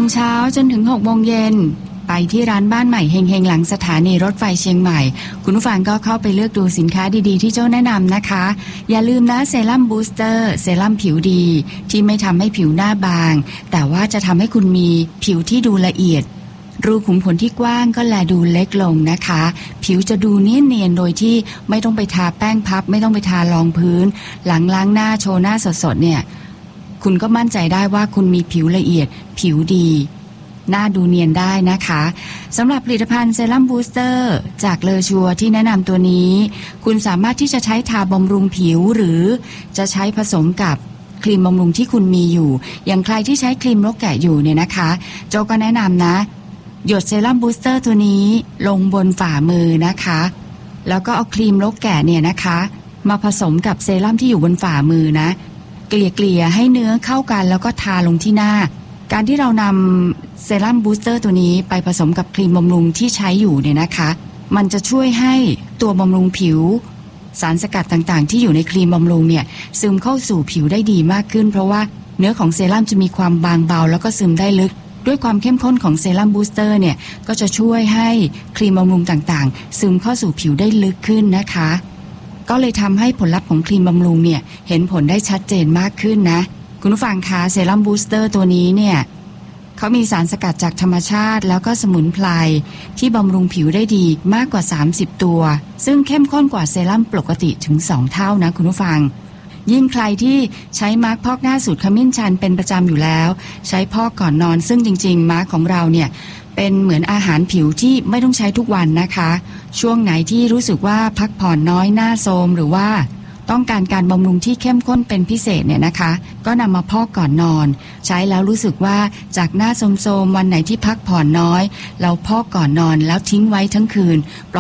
เช้าจนถึง6 โมงเย็นไปที่ร้านบ้านใหม่เฮงๆหลังสถานีรถไฟเชียงใหม่คุณผู้ฟังก็เข้าไปเลือกดูสินค้าดีๆที่เจ้าแนะนำนะคะอย่าลืมนะเซรั่มบูสเตอร์เซรั่มผิวดีที่ไม่ทำให้ผิวหน้าบางแต่ว่าจะทำให้คุณมีผิวที่ดูละเอียดรูขุมขนที่กว้างก็แลดูเล็กลงนะคะผิวจะดูเนียนๆโดยที่ไม่ต้องไปทาแป้งพับไม่ต้องไปทารองพื้นหลังล้างหน้าโชว์หน้าสดๆเนี่ยคุณก็มั่นใจได้ว่าคุณมีผิวละเอียดผิวดีหน้าดูเนียนได้นะคะสำหรับผลิตภัณฑ์เซรั่มบูสเตอร์จากเลอชัวที่แนะนำตัวนี้คุณสามารถที่จะใช้ทาบำรุงผิวหรือจะใช้ผสมกับครีมบำรุงที่คุณมีอยู่อย่างใครที่ใช้ครีมรกแกะอยู่เนี่ยนะคะโจก็แนะนำนะหยดเซรั่มบูสเตอร์ตัวนี้ลงบนฝ่ามือนะคะแล้วก็เอาครีมรกแกะเนี่ยนะคะมาผสมกับเซรั่มที่อยู่บนฝ่ามือนะเกลี่ยให้เนื้อเข้ากันแล้วก็ทาลงที่หน้าการที่เรานำเซรั่มบูสเตอร์ตัวนี้ไปผสมกับครีมบำรุงที่ใช้อยู่เนี่ยนะคะมันจะช่วยให้ตัวบำรุงผิวสารสกัดต่างๆที่อยู่ในครีมบำรุงเนี่ยซึมเข้าสู่ผิวได้ดีมากขึ้นเพราะว่าเนื้อของเซรั่มจะมีความบางเบาแล้วก็ซึมได้ลึกด้วยความเข้มข้นของเซรั่มบูสเตอร์เนี่ยก็จะช่วยให้ครีมบำรุงต่างๆซึมเข้าสู่ผิวได้ลึกขึ้นนะคะก็เลยทำให้ผลลัพธ์ของครีมบำรุงเนี่ยเห็นผลได้ชัดเจนมากขึ้นนะคุณผู้ฟังคะเซรั่มบูสเตอร์ตัวนี้เนี่ยเขามีสารสกัดจากธรรมชาติแล้วก็สมุนไพรที่บำรุงผิวได้ดีมากกว่า30ตัวซึ่งเข้มข้นกว่าเซรั่มปกติถึง2เท่านะคุณผู้ฟังยิ่งใครที่ใช้มาร์คพอกหน้าสูตรขมิ้นชันเป็นประจำอยู่แล้วใช้พอกก่อนนอนซึ่งจริงๆมาร์คของเราเนี่ยเป็นเหมือนอาหารผิวที่ไม่ต้องใช้ทุกวันนะคะช่วงไหนที่รู้สึกว่าพักผ่อนน้อยหน้าโทรมหรือว่าต้องการบำรุงที่เข้มข้นเป็นพิเศษเนี่ยนะคะก็นำมาพอกก่อนนอนใช้แล้วรู้สึกว่าจากหน้าโทรมๆวันไหนที่พักผ่อนน้อยเราพอกก่อนนอนแล้วทิ้งไว้ทั้งคืน